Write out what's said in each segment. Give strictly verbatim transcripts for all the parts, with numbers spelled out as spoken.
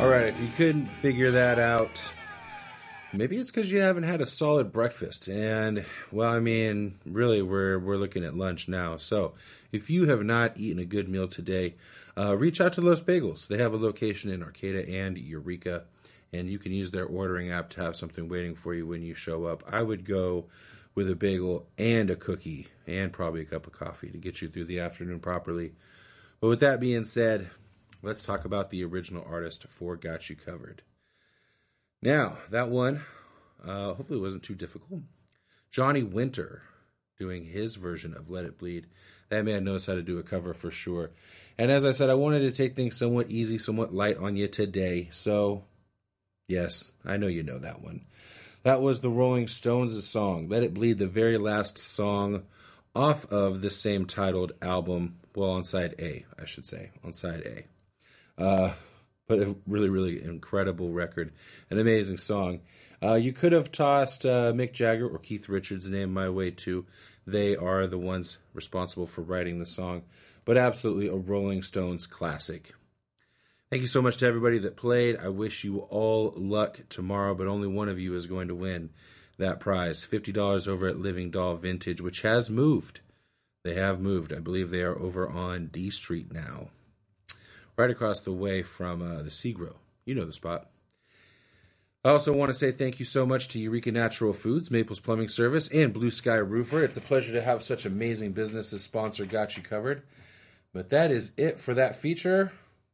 All right, if you couldn't figure that out, maybe it's because you haven't had a solid breakfast. And, well, I mean, really, we're we're looking at lunch now. So if you have not eaten a good meal today, uh, reach out to Los Bagels. They have a location in Arcata and Eureka, and you can use their ordering app to have something waiting for you when you show up. I would go with a bagel and a cookie and probably a cup of coffee to get you through the afternoon properly. But with that being said, let's talk about the original artist for Got You Covered. Now, that one, uh, hopefully it wasn't too difficult. Johnny Winter doing his version of Let It Bleed. That man knows how to do a cover for sure. And as I said, I wanted to take things somewhat easy, somewhat light on you today. So, yes, I know you know that one. That was the Rolling Stones' song, Let It Bleed, the very last song off of the same titled album. Well, on side A, I should say, on side A. Uh, but a really, really incredible record. An amazing song. Uh, you could have tossed uh, Mick Jagger or Keith Richards' name my way, too. They are the ones responsible for writing the song. But absolutely a Rolling Stones classic. Thank you so much to everybody that played. I wish you all luck tomorrow, but only one of you is going to win that prize. fifty dollars over at Living Doll Vintage, which has moved. They have moved. I believe they are over on D Street now. Right across the way from uh, the Segro. You know the spot. I also want to say thank you so much to Eureka Natural Foods, Maples Plumbing Service, and Blue Sky Roofer. It's a pleasure to have such amazing businesses sponsor Got You Covered. But that is it for that feature.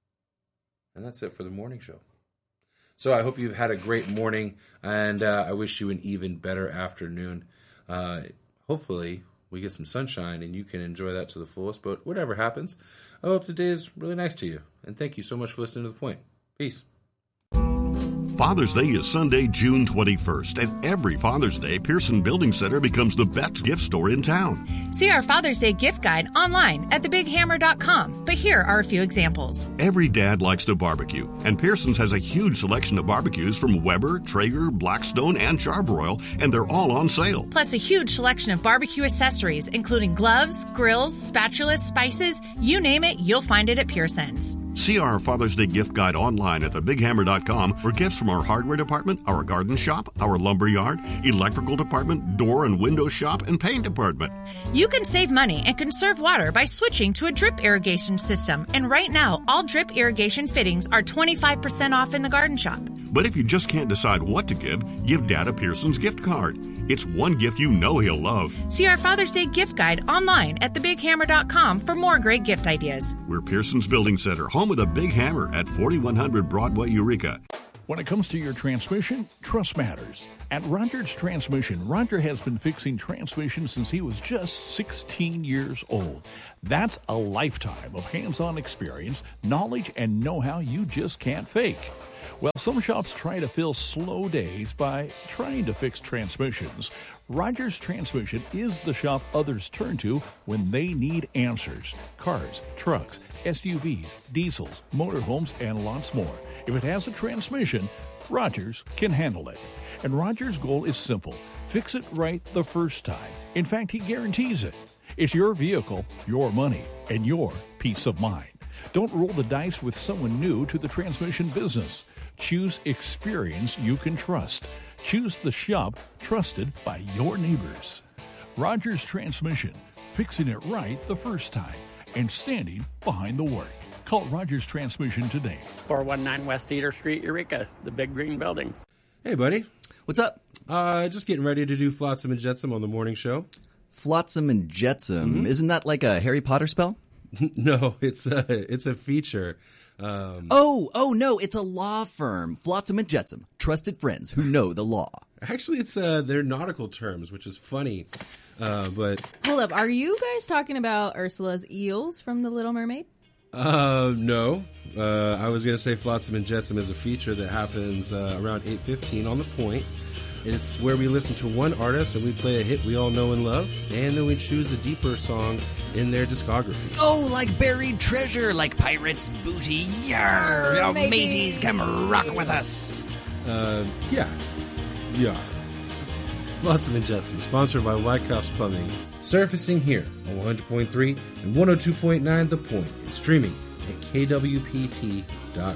And that's it for the morning show. So I hope you've had a great morning, and uh, I wish you an even better afternoon. Uh, hopefully we get some sunshine and you can enjoy that to the fullest. But whatever happens, I hope today is really nice to you. And thank you so much for listening to The Point. Peace. Father's Day is Sunday, June twenty-first, and every Father's Day, Pearson Building Center becomes the best gift store in town. See our Father's Day gift guide online at the big hammer dot com, but here are a few examples. Every dad likes to barbecue, and Pearson's has a huge selection of barbecues from Weber, Traeger, Blackstone, and Charbroil, and they're all on sale. Plus a huge selection of barbecue accessories, including gloves, grills, spatulas, spices, you name it, you'll find it at Pearson's. See our Father's Day gift guide online at the big hammer dot com for gifts from our hardware department, our garden shop, our lumber yard, electrical department, door and window shop, and paint department. You can save money and conserve water by switching to a drip irrigation system. And right now, all drip irrigation fittings are twenty-five percent off in the garden shop. But if you just can't decide what to give, give Dad a Pearson's gift card. It's one gift you know he'll love. See our Father's Day gift guide online at the big hammer dot com for more great gift ideas. We're Pearson's Building Center, home of the Big Hammer at forty-one hundred Broadway, Eureka. When it comes to your transmission, trust matters. At Rogers Transmission, Roger has been fixing transmissions since he was just sixteen years old. That's a lifetime of hands-on experience, knowledge, and know-how you just can't fake. Well, some shops try to fill slow days by trying to fix transmissions. Rogers Transmission is the shop others turn to when they need answers. Cars, trucks, S U Vs, diesels, motorhomes, and lots more. If it has a transmission, Rogers can handle it. And Rogers' goal is simple. Fix it right the first time. In fact, he guarantees it. It's your vehicle, your money, and your peace of mind. Don't roll the dice with someone new to the transmission business. Choose experience you can trust. Choose the shop trusted by your neighbors. Rogers Transmission, fixing it right the first time and standing behind the work. Call Rogers Transmission today. four one nine West Cedar Street, Eureka, the big green building. Hey, buddy. What's up? Uh, just getting ready to do Flotsam and Jetsam on the morning show. Flotsam and Jetsam. Mm-hmm. Isn't that like a Harry Potter spell? No, it's a, it's a feature. Um, oh, oh no, it's a law firm. Flotsam and Jetsam, trusted friends who know the law. Actually, it's uh, they're nautical terms, which is funny. Uh, but hold up, are you guys talking about Ursula's eels from The Little Mermaid? Uh, no. Uh, I was gonna say Flotsam and Jetsam is a feature that happens uh, around eight fifteen on The Point. It's where we listen to one artist and we play a hit we all know and love, and then we choose a deeper song in their discography. Oh, like buried treasure, like pirates' booty. Yarr! Oh, mateys, come rock with us. Uh, yeah. Yeah. Flotsam and Jetsam, sponsored by Wyckoff's Plumbing. Surfacing here on one hundred point three and one oh two point nine The Point, and streaming at K W P T dot